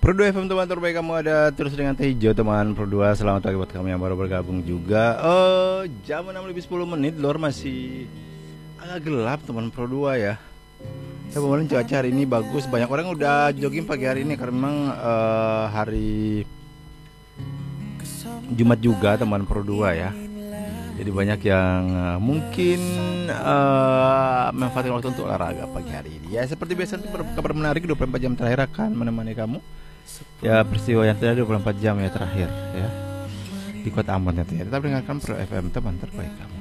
Pro 2 FM teman terbaik kamu ada terus dengan Teh Hijau teman Pro 2. Selamat pagi buat kamu yang baru bergabung juga. Jam 6 lebih 10 menit luar masih agak gelap teman Pro 2 ya. Kemarin cuaca hari ini bagus, banyak orang udah jogging pagi hari ini karena memang hari Jumat juga teman Pro 2 ya. Jadi banyak yang mungkin manfaatkan waktu untuk olahraga pagi hari ini. Ya seperti biasa kabar menarik 24 jam terakhir akan menemani kamu. Ya peristiwa yang terjadi 24 jam ya terakhir ya di kota Ambon ya. Tetap dengarkan Pro FM teman terbaik kamu.